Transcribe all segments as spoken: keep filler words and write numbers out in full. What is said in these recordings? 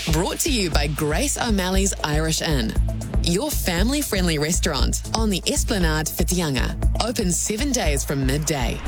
Brought to you by Grace O'Malley's Irish Inn. Your family-friendly restaurant on the Esplanade Whitianga. Open seven days from midday.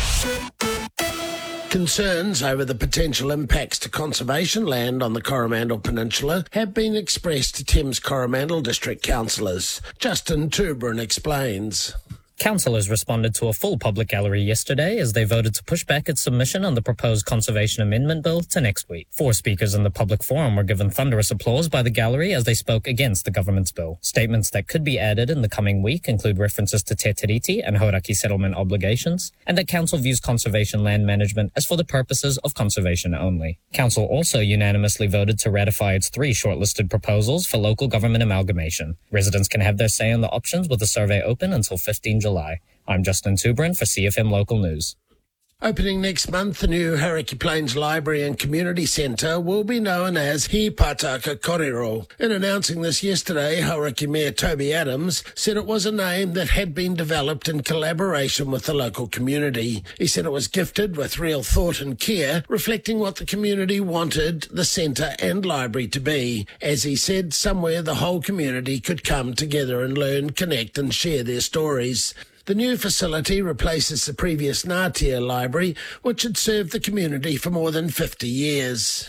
Concerns over the potential impacts to conservation land on the Coromandel Peninsula have been expressed to Thames Coromandel District councillors. Justin Tubrin explains. Councillors responded to a full public gallery yesterday as they voted to push back its submission on the proposed Conservation Amendment Bill to next week. Four speakers in the public forum were given thunderous applause by the gallery as they spoke against the government's bill. Statements that could be added in the coming week include references to Te Tiriti and Hauraki settlement obligations, and that Council views conservation land management as for the purposes of conservation only. Council also unanimously voted to ratify its three shortlisted proposals for local government amalgamation. Residents can have their say on the options with the survey open until fifteenth July. I'm Justin Tubrin for C F M Local News. Opening next month, the new Hauraki Plains Library and Community Centre will be known as He Pātaka Kōrero. In announcing this yesterday, Hauraki Mayor Toby Adams said it was a name that had been developed in collaboration with the local community. He said it was gifted with real thought and care, reflecting what the community wanted the centre and library to be. As he said, somewhere the whole community could come together and learn, connect and share their stories. The new facility replaces the previous Ngātia Library, which had served the community for more than fifty years.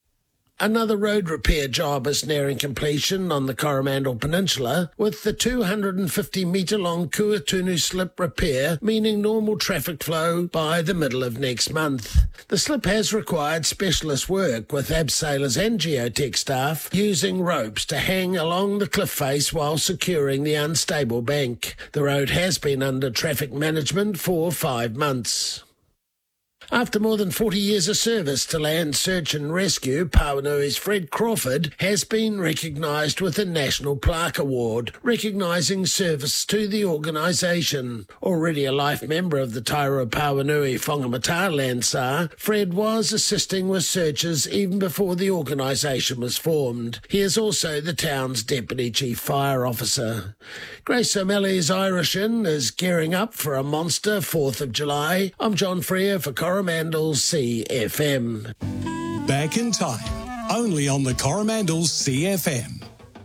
Another road repair job is nearing completion on the Coromandel Peninsula, with the two hundred fifty metre long Kuatunu slip repair meaning normal traffic flow by the middle of next month. The slip has required specialist work, with abseilers and geotech staff using ropes to hang along the cliff face while securing the unstable bank. The road has been under traffic management for five months. After more than forty years of service to land search and rescue, Pauanui's Fred Crawford has been recognised with a National Plaque Award, recognising service to the organisation. Already a life member of the Tairua Pauanui Whangamata Landsar, Fred was assisting with searches even before the organisation was formed. He is also the town's Deputy Chief Fire Officer. Grace O'Malley's Irish Inn is gearing up for a monster fourth of July. I'm John Freer for Coromandel C F M. Back in time, only on the Coromandel C F M.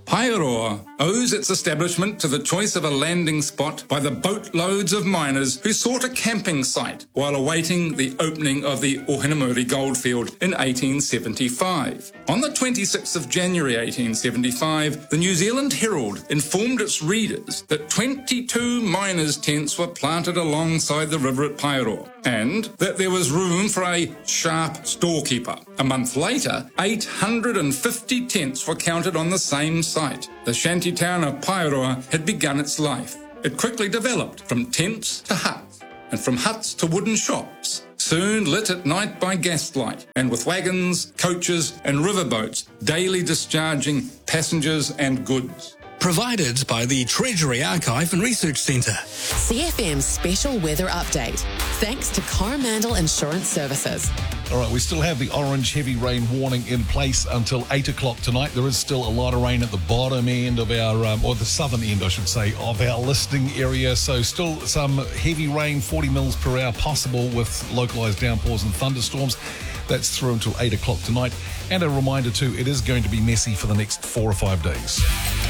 Paeroa owes its establishment to the choice of a landing spot by the boatloads of miners who sought a camping site while awaiting the opening of the Ohinamuri goldfield in eighteen seventy-five. On the twenty-sixth of January eighteen seventy-five, the New Zealand Herald informed its readers that twenty-two miners' tents were planted alongside the river at Paeroa, and that there was room for a sharp storekeeper. A month later, eight hundred fifty tents were counted on the same site. The shanty town of Paeroa had begun its life. It quickly developed from tents to huts, and from huts to wooden shops, soon lit at night by gaslight, and with wagons, coaches and riverboats daily discharging passengers and goods. Provided by the Treasury Archive and Research Centre. C F M's special weather update, thanks to Coromandel Insurance Services. All right, we still have the orange heavy rain warning in place until eight o'clock tonight. There is still a lot of rain at the bottom end of our, um, or the southern end, I should say, of our listing area. So still some heavy rain, forty mils per hour possible with localised downpours and thunderstorms. That's through until eight o'clock tonight. And a reminder too, it is going to be messy for the next four or five days.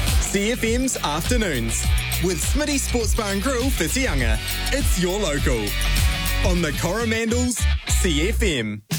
C F M's Afternoons with Smitty Sports Bar and Grill Whitianga. It's your local on the Coromandel's C F M.